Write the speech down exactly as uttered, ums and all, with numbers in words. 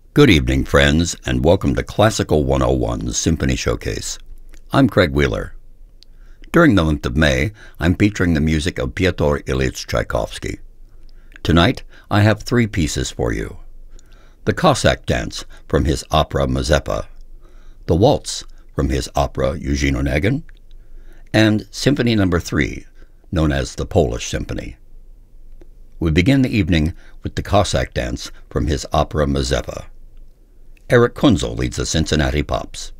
Good evening, friends, and welcome to Classical one oh one's Symphony Showcase. I'm Craig Wheeler. During the month of May, I'm featuring the music of Pyotr Ilyich Tchaikovsky. Tonight, I have three pieces for you. The Cossack Dance from his opera Mazeppa, the Waltz from his opera Eugene Onegin, and Symphony Number three, known as the Polish Symphony. We begin the evening with the Cossack Dance from his opera Mazeppa. Eric Kunzel leads the Cincinnati Pops.